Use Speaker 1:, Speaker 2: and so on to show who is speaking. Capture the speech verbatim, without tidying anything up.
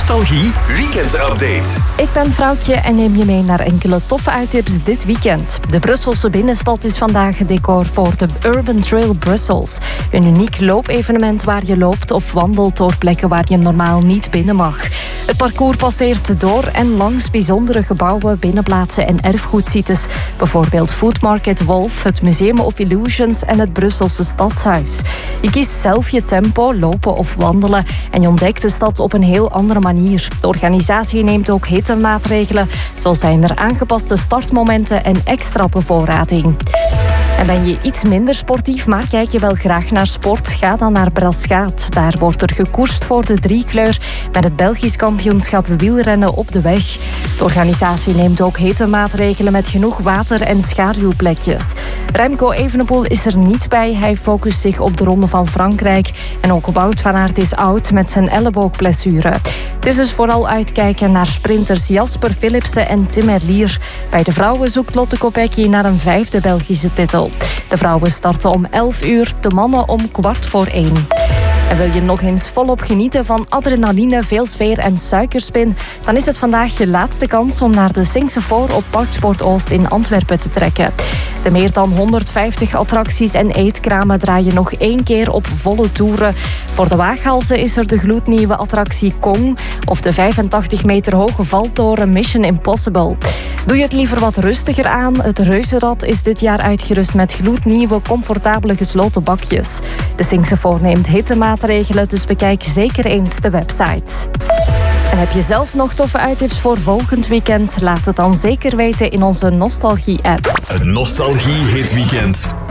Speaker 1: Nostalgie Weekend Update.
Speaker 2: Ik ben Vrouwtje en neem je mee naar enkele toffe uittips dit weekend. De Brusselse binnenstad is vandaag het decor voor de Urban Trail Brussels. Een uniek loopevenement waar je loopt of wandelt door plekken waar je normaal niet binnen mag. Het parcours passeert door en langs bijzondere gebouwen, binnenplaatsen en erfgoedsites. Bijvoorbeeld Food Market Wolf, het Museum of Illusions en het Brusselse Stadshuis. Je kiest zelf je tempo, lopen of wandelen en je ontdekt de stad op een heel andere manier. De organisatie neemt ook hittemaatregelen. Zo zijn er aangepaste startmomenten en extra bevoorrading. En ben je iets minder sportief, maar kijk je wel graag naar sport? Ga dan naar Braschaat. Daar wordt er gekoerst voor de driekleur met het Belgisch kampioenschap wielrennen op de weg. De organisatie neemt ook hittemaatregelen met genoeg water en schaduwplekjes. Remco Evenepoel is er niet bij. Hij focust zich op de Ronde van Frankrijk. En ook Wout van Aert is oud met zijn elleboogblessure. Het is dus vooral uitkijken naar sprinters Jasper Philipsen en Tim Merlier. Bij de vrouwen zoekt Lotte Kopecky naar een vijfde Belgische titel. De vrouwen starten om elf uur, de mannen om kwart voor één. En wil je nog eens volop genieten van adrenaline, veel sfeer en suikerspin? Dan is het vandaag je laatste kans om naar de Singse Four op Parksport Oost in Antwerpen te trekken. De meer dan honderdvijftig attracties en eetkramen draaien nog één keer op volle toeren. Voor de waaghalzen is er de gloednieuwe attractie Kong of de vijfentachtig meter hoge valtoren Mission Impossible. Doe je het liever wat rustiger aan? Het Reuzenrad is dit jaar uitgerust met gloednieuwe, comfortabele gesloten bakjes. De Singse Four neemt hittemaatregelen, dus bekijk zeker eens de website. En heb je zelf nog toffe uittips voor volgend weekend? Laat het dan zeker weten in onze Nostalgie-app.
Speaker 1: Het Nostalgie Hit Weekend.